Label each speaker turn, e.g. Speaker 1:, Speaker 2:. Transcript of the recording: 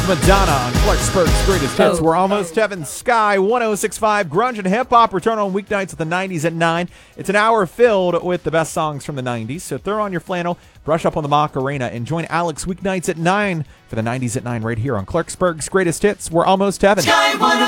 Speaker 1: was Madonna on Clarksburg's Greatest Hits. We're almost Heaven Sky 1065 Grunge and Hip Hop. Return on weeknights with the 90s at 9. It's an hour filled with the best songs from the 90s. So throw on your flannel, brush up on the Macarena, and join Alex weeknights at 9 for the 90s at 9 right here on Clarksburg's Greatest Hits. We're almost Heaven.